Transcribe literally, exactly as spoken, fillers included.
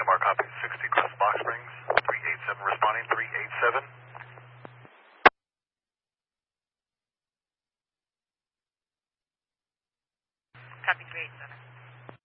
M R copy sixty Crest Box Springs, three eight seven responding, three eight seven. Copy three eight seven.